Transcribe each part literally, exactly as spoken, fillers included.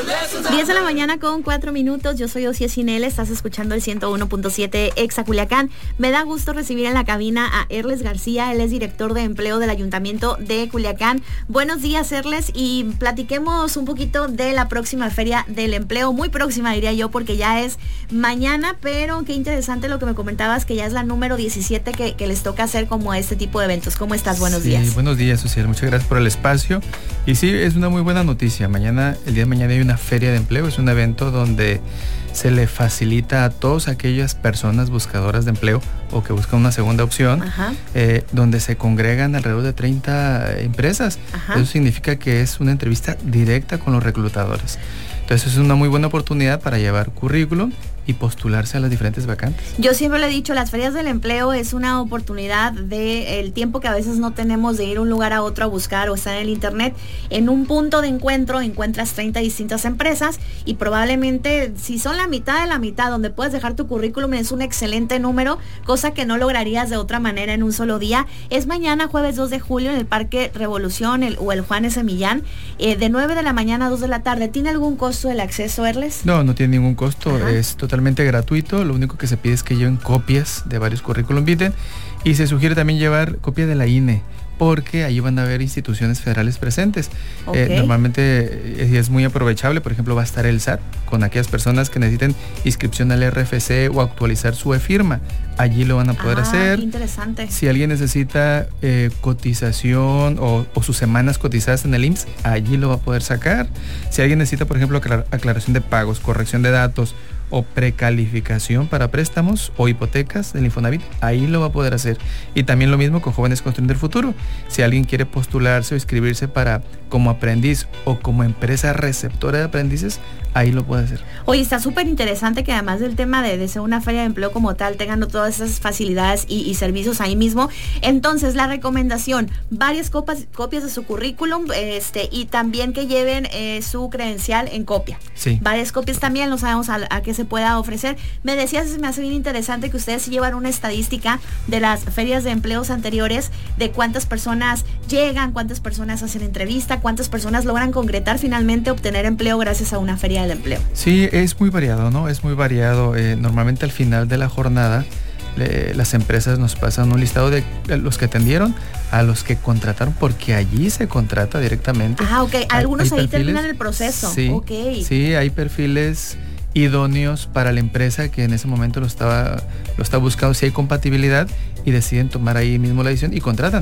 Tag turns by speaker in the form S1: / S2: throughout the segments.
S1: diez de la mañana con cuatro minutos. Yo soy Osia Cinel, estás escuchando el ciento uno punto siete Exa Culiacán. Me da gusto recibir en la cabina a Erles García, él es director de empleo del Ayuntamiento de Culiacán. Buenos días, Erles, y platiquemos un poquito de la próxima Feria del Empleo, muy próxima diría yo, porque ya es mañana, pero qué interesante lo que me comentabas, que ya es la número diecisiete que, que les toca hacer como este tipo de eventos. ¿Cómo estás? Buenos
S2: sí,
S1: días.
S2: Buenos días, Osia, muchas gracias por el espacio. Y sí, es una muy buena noticia. Mañana, el día de mañana hay una Feria de Empleo, es un evento donde se le facilita a todas aquellas personas buscadoras de empleo o que buscan una segunda opción, eh, donde se congregan alrededor de treinta empresas. Ajá. Eso significa que es una entrevista directa con los reclutadores. Entonces es una muy buena oportunidad para llevar currículum y postularse a las diferentes vacantes.
S1: Yo siempre le he dicho, las ferias del empleo es una oportunidad de el tiempo que a veces no tenemos de ir de un lugar a otro a buscar o estar en el internet. En un punto de encuentro encuentras treinta distintas empresas y probablemente si son la mitad de la mitad donde puedes dejar tu currículum es un excelente número, cosa que no lograrías de otra manera en un solo día. Es mañana jueves dos de julio en el Parque Revolución el, o el Juan S. Millán, eh, de nueve de la mañana a dos de la tarde. ¿Tiene algún costo el acceso, Erles?
S2: No, no tiene ningún costo. Ajá. Es totalmente gratuito. Lo único que se pide es que lleven copias de varios currículum vitae y se sugiere también llevar copia de la I N E, porque ahí van a haber instituciones federales presentes. Okay. Eh, normalmente es, es muy aprovechable, por ejemplo, va a estar el S A T con aquellas personas que necesiten inscripción al R F C o actualizar su e-firma. Allí lo van a poder
S1: ah,
S2: hacer.
S1: Qué interesante.
S2: Si alguien necesita eh, cotización o, o sus semanas cotizadas en el I M S S, allí lo va a poder sacar. Si alguien necesita, por ejemplo, aclar- aclaración de pagos, corrección de datos o precalificación para préstamos o hipotecas del Infonavit, ahí lo va a poder hacer. Y también lo mismo con Jóvenes Construyendo el Futuro. Si alguien quiere postularse o inscribirse para como aprendiz o como empresa receptora de aprendices, ahí lo puede hacer.
S1: Oye, está súper interesante que además del tema de, de ser una feria de empleo como tal, tengan todas esas facilidades y, y servicios ahí mismo. Entonces, la recomendación, varias copas, copias de su currículum, este, y también que lleven eh, su credencial en copia.
S2: Sí.
S1: Varias copias también, no sabemos a, a qué se pueda ofrecer. Me decías, se me hace bien interesante que ustedes llevan una estadística de las ferias de empleos anteriores, de cuántas personas llegan, cuántas personas hacen entrevista, cuántas personas logran concretar finalmente obtener empleo gracias a una feria del empleo.
S2: Sí, es muy variado, ¿no? Es muy variado. Eh, normalmente al final de la jornada le, las empresas nos pasan un listado de los que atendieron a los que contrataron, porque allí se contrata directamente.
S1: Ah, ok. Algunos
S2: hay, hay
S1: ahí
S2: perfiles,
S1: terminan el proceso.
S2: Sí,
S1: okay.
S2: Sí, hay perfiles idóneos para la empresa que en ese momento lo estaba lo está buscando, si hay compatibilidad, y deciden tomar ahí mismo la decisión y contratan.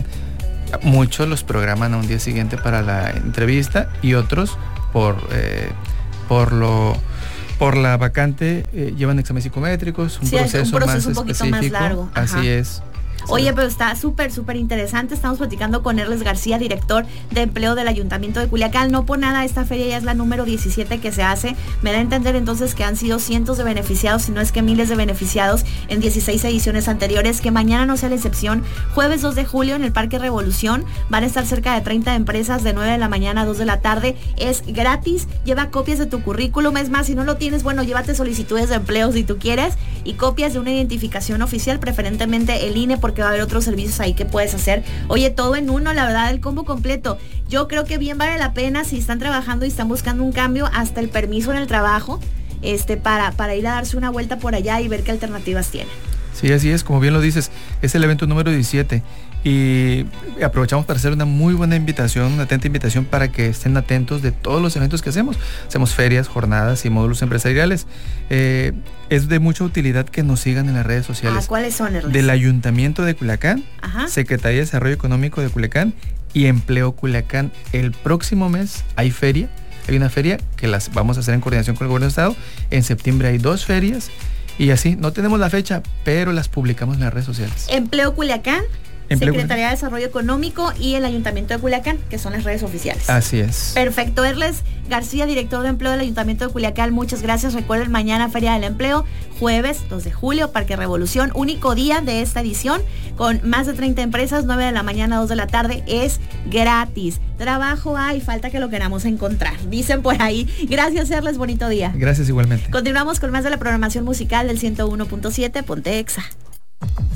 S2: Muchos los programan a un día siguiente para la entrevista y otros por eh, por lo por la vacante eh, llevan exámenes psicométricos, un,
S1: sí,
S2: proceso,
S1: un proceso
S2: más
S1: un poquito
S2: específico.
S1: Más largo. Ajá.
S2: Así es.
S1: Oye, pero está súper, súper interesante. Estamos platicando con Erles García, director de empleo del Ayuntamiento de Culiacán. No por nada, esta feria ya es la número diecisiete que se hace. Me da a entender entonces que han sido cientos de beneficiados, si no es que miles de beneficiados en dieciséis ediciones anteriores. Que mañana no sea la excepción. Jueves dos de julio en el Parque Revolución van a estar cerca de treinta empresas de nueve de la mañana a dos de la tarde. Es gratis. Lleva copias de tu currículum. Es más, si no lo tienes, bueno, llévate solicitudes de empleo si tú quieres y copias de una identificación oficial, preferentemente el I N E, porque va a haber otros servicios ahí que puedes hacer. Oye, todo en uno, la verdad, el combo completo. Yo creo que bien vale la pena si están trabajando y están buscando un cambio, hasta el permiso en el trabajo, este, para, para ir a darse una vuelta por allá y ver qué alternativas tienen.
S2: Sí, así es, como bien lo dices, es el evento número diecisiete y aprovechamos para hacer una muy buena invitación, una atenta invitación para que estén atentos de todos los eventos que hacemos. Hacemos ferias, jornadas y módulos empresariales. Eh, es de mucha utilidad que nos sigan en las redes sociales.
S1: Ah, ¿cuáles son, Erles?
S2: Del Ayuntamiento de Culiacán,
S1: Ajá.
S2: Secretaría de Desarrollo Económico de Culiacán y Empleo Culiacán. El próximo mes hay feria, hay una feria que las vamos a hacer en coordinación con el Gobierno de Estado. En septiembre hay dos ferias. Y así, no tenemos la fecha, pero las publicamos en las redes sociales.
S1: Empleo Culiacán,
S2: Empleo
S1: Secretaría de Desarrollo Económico y el Ayuntamiento de Culiacán, que son las redes oficiales.
S2: Así es.
S1: Perfecto. Erles García, director de empleo del Ayuntamiento de Culiacán, muchas gracias. Recuerden, mañana Feria del Empleo, jueves dos de julio, Parque Revolución, único día de esta edición, con más de treinta empresas, nueve de la mañana a dos de la tarde, es gratis. Trabajo hay, falta que lo queramos encontrar, dicen por ahí. Gracias, Erles, bonito día.
S2: Gracias igualmente.
S1: Continuamos con más de la programación musical del ciento uno punto siete, Ponte Exa.